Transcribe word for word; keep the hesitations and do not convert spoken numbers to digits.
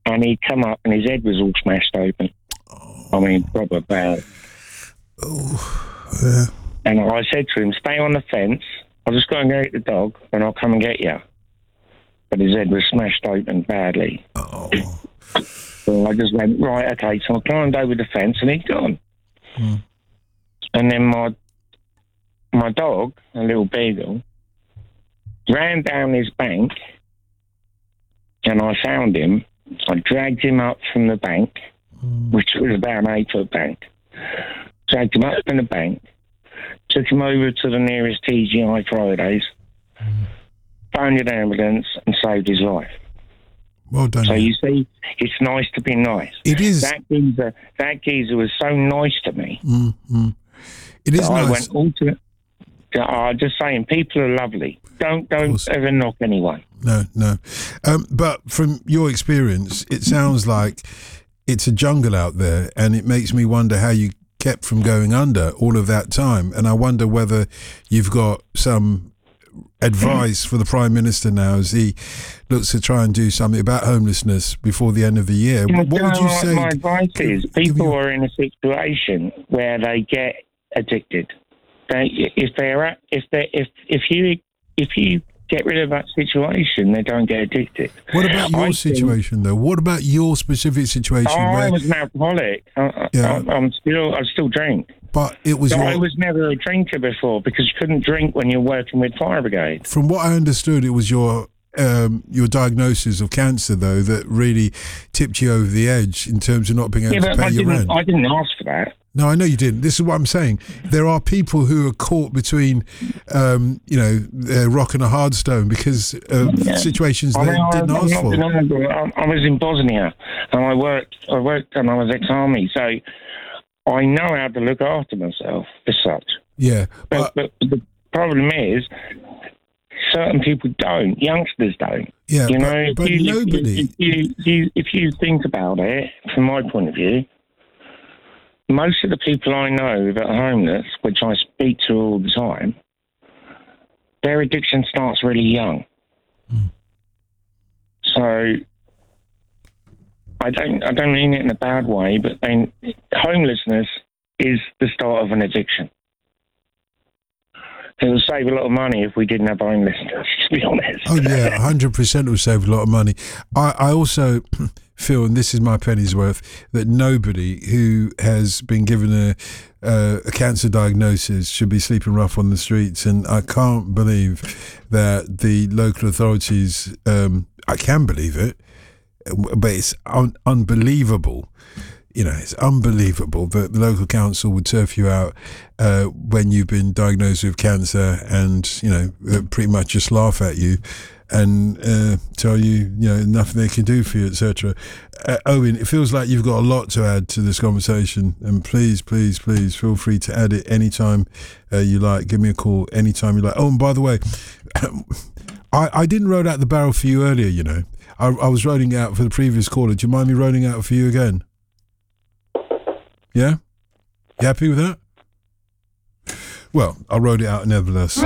and he'd come up and his head was all smashed open. Oh. I mean, proper bad. Oh, yeah. And I said to him, stay on the fence. I'll just go and get the dog and I'll come and get you. But his head was smashed open badly. Oh. So I just went, right, okay. So I climbed over the fence and he'd gone. Hmm. And then my my dog, a little beagle, ran down his bank and I found him. I dragged him up from the bank, Hmm. which was about an eight-foot bank. Dragged him up from the bank, took him over to the nearest T G I Fridays, Hmm. phoned an ambulance and saved his life. Well done. So yeah. you see, it's nice to be nice. It is. That geezer, that geezer was so nice to me. Mm, mm. It is that I nice. went all to, I'm just saying, people are lovely. Don't don't ever knock anyone. No, no. Um, but from your experience, it sounds like it's a jungle out there, and it makes me wonder how you kept from going under all of that time. And I wonder whether you've got some advice for the Prime Minister now as he looks to try and do something about homelessness before the end of the year. You know, What would you my, say? My advice is Give- give people me- are in a situation where they get addicted. They, if they're at, if they if if you if you get rid of that situation, they don't get addicted. What about your I situation, though? What about your specific situation? Oh, where, I was an alcoholic. I, Yeah. I, I'm still I still drink. but it was But your, I was never a drinker before because you couldn't drink when you're working with fire brigade. from what I understood, it was your um, your diagnosis of cancer, though, that really tipped you over the edge in terms of not being able Yeah, to but pay I your didn't. rent. I didn't ask for that. No, I know you didn't. This is what I'm saying. There are people who are caught between, um, you know, a rock and a hard stone because of Yeah. situations I they mean, I, didn't I'm ask not for. denying, but I, I was in Bosnia and I worked. I worked and I was ex-army, so I know how to look after myself as such. Yeah, But, but but the problem is, certain people don't. Youngsters don't. yeah, You but, know, if but you, nobody. If you, if you if you think about it, from my point of view, most of the people I know that are homeless, which I speak to all the time, their addiction starts really young. Mm. So I don't I don't mean it in a bad way, but then homelessness is the start of an addiction. It will save a lot of money if we didn't have homelessness, to be honest. Oh yeah, one hundred percent will save a lot of money. I, I also feel, and this is my penny's worth, that nobody who has been given a, uh, a cancer diagnosis should be sleeping rough on the streets. And I can't believe that the local authorities, um, I can believe it, but it's un- unbelievable. You know, it's unbelievable that the local council would turf you out uh, when you've been diagnosed with cancer and, you know, uh, pretty much just laugh at you and uh, tell you, you know, nothing they can do for you, et cetera. Uh, Owen, it feels like you've got a lot to add to this conversation, and please, please, please feel free to add it anytime uh, you like. Give me a call anytime you like. Oh, and by the way, I, I didn't roll out the barrel for you earlier, you know. I, I was rolling it out for the previous caller. Do you mind me rolling out for you again? Yeah? You happy with that? Well, I wrote it out nevertheless.